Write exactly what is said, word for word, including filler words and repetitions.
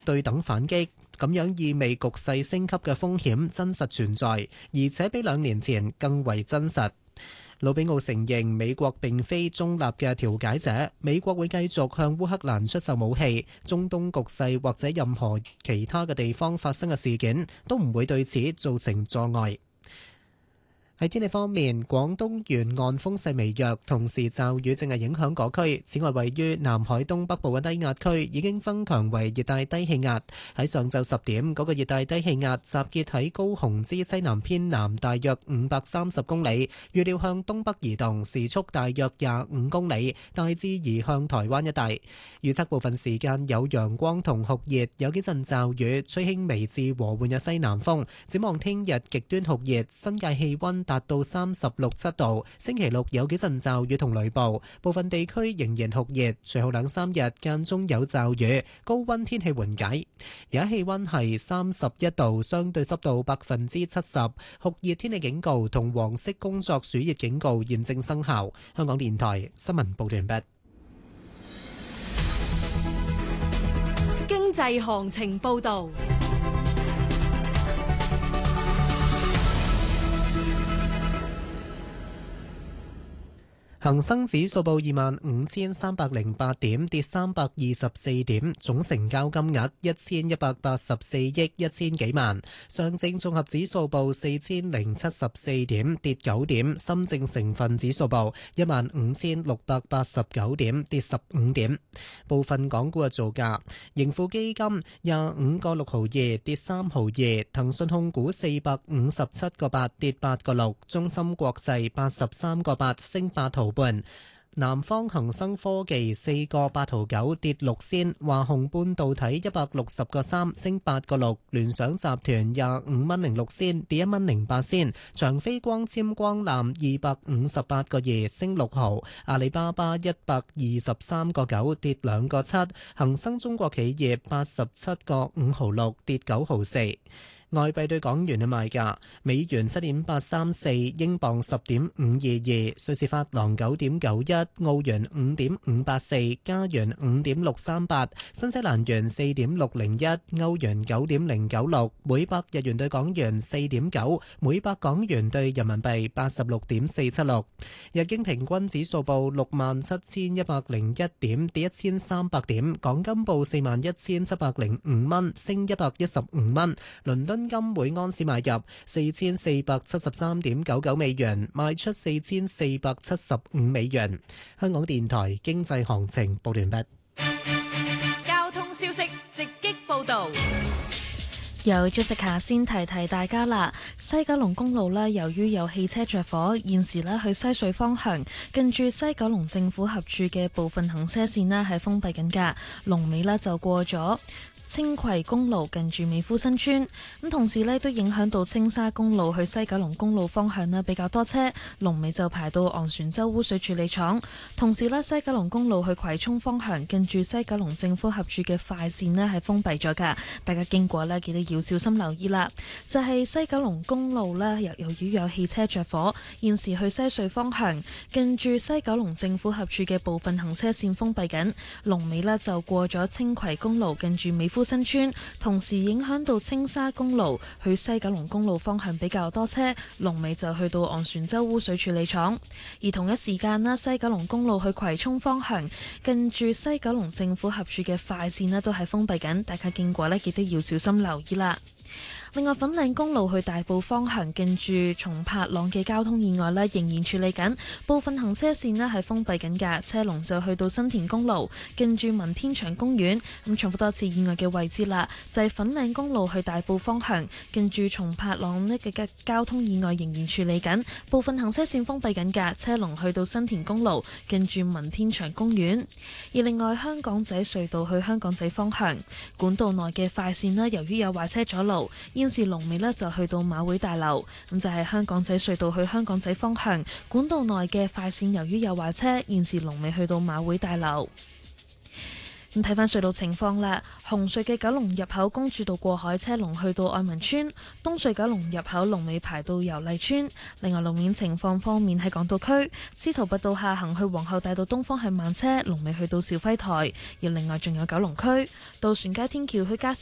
對等反擊，咁樣意味局勢升級嘅風險真實存在，而且比兩年前更為真實。魯比奧承認美國並非中立嘅調解者，美國會繼續向烏克蘭出售武器，中東局勢或者任何其他嘅地方發生嘅事件都唔會對此造成阻礙。喺天氣方面，廣東沿岸風勢微弱，同時驟雨正係影響嗰區。此外，位於南海東北部嘅低壓區已經增強為熱帶低氣壓。喺上晝十點，嗰個熱帶低氣壓集結喺高雄之西南偏南大約五百三十公里，預料向東北移動，時速大約廿五公里，大致移向台灣一帶。預測部分時間有陽光同酷熱，有幾陣驟雨，吹輕微至和緩嘅西南風。展望聽日極端酷熱，新界氣溫達到三十六七度，星期六有幾陣驟雨同雷暴，部分地區仍然酷熱，隨後兩三日間中有驟雨，高溫天氣緩解。而家氣溫係三十一度，相對濕度百分之七十，酷熱天氣警告同黃色工作暑熱警告現正生效。香港電台新聞報道完畢。 經濟行情報道。 恒生指數報二萬五千三百零八點，跌三百二十四點，總成交金額一千一百八十四億一千幾萬。上證綜合指數報四千零七十四點，跌九點。深證成分指數報一萬五千六百八十九點，跌十五點。部分港股嘅造價：盈富基金廿五個六毫二，跌三毫二；騰訊控股四百五十七個八，跌八個六；中芯國際八十三個八，升八毫半。南方恒生科技四個八毫九，跌六仙，華虹半導體一百六十個三，升八個六，聯想集團廿五蚊零六仙，跌一蚊零八仙，長飛光纖光纜二百五十八個二，升六毫，阿里巴巴一百二十三個九，跌兩個七，恒生中國企業八十七個五毫六，跌九毫四。外幣對港元嘅賣價：美元七點八三四，英鎊十點五二二，瑞士法郎九點九一，澳元五點五八四，加元五點六三八，新西蘭元四點六零一，歐元九點零九六，每百日元對港元四點九，每百港元對人民幣八十六點四七六。日經平均指數報六萬七千一百零一點，跌一千三百點。港金報四萬一千七百零五蚊，升一百一十五蚊。倫敦金每盎司買入四千四百七十三點九九美元，賣出四千四百七十五美元。香港電台經濟行情報完畢。 交通消息直擊報道。 由 Jessica 先提提大家啦，西九龍公路呢，由於有汽車着火，現時呢去西隧方向近住西九龍政府合署嘅部分行車線呢係封閉緊㗎，龍尾呢就過咗青葵公路近住美孚新村，咁同時呢都影響到青沙公路去西九龍公路方向呢比較多車，龍尾就排到昂船洲污水處理廠。同時呢，西九龍公路去葵涌方向近住西九龍政府合署嘅快線呢係封閉咗㗎，大家經過呢記得要小心留意啦。就係、是、西九龍公路呢，由由於有汽車着火，現時去西隧方向近住西九龍政府合署嘅部分行車線封閉緊，龍尾呢就過咗青葵公路近住美孚新村，同時影響到青沙公路去西九龍公路方向比較多車，龍尾就去到昂船洲污水處理廠。而同一時間啦，西九龍公路去葵涌方向近住西九龍政府合署嘅快線咧都係封閉緊，大家經過咧記得要小心留意啦。另外，粉嶺公路去大埔方向近住松柏塱嘅交通意外咧仍然處理緊，部分行車線咧係封閉緊㗎，車龍就去到新田公路近住文天祥公園。咁重複多次意外嘅位置啦，就係、是、粉嶺公路去大埔方向近住松柏塱呢嘅交通意外仍然處理緊，部分行車線封閉緊㗎，車龍去到新田公路近住文天祥公園。而另外，香港仔隧道去香港仔方向管道內嘅快線咧，由於有壞車阻路，現時龍尾呢就去到馬會大樓，咁就係香港仔隧道去香港仔方向管道內嘅快線，由於有壞車，現時龍尾去到馬會大樓。 咁睇翻隧道情況啦，紅隧嘅九龍入口公主道過海車龍去到愛民村，東隧九龍入口龍尾排到油麗村。另外路面情況方面喺港島區，司徒拔道下行去皇后大道東方向慢車，龍尾去到肇輝台。而另外仲有九龍區渡船街天橋去加士